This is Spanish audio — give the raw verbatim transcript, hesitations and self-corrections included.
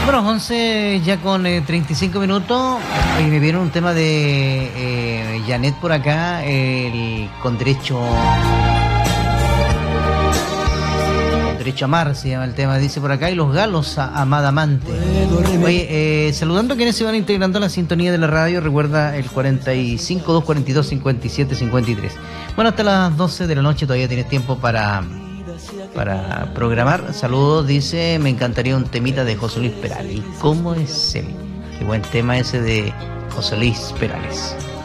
Bueno, once ya con eh, treinta y cinco minutos. Hoy me vieron un tema de eh, Janet por acá, el con derecho... Derecho a amar se llama el tema, dice por acá, y los galos a amada amante. Oye, eh, saludando a quienes se van integrando a la sintonía de la radio, recuerda el cuarenta y cinco, doscientos cuarenta y dos, cincuenta y siete, cincuenta y tres. Bueno, hasta las doce de la noche todavía tienes tiempo para, para programar. Saludos, dice, me encantaría un temita de José Luis Perales. ¿Y cómo es él? Qué buen tema ese de José Luis Perales.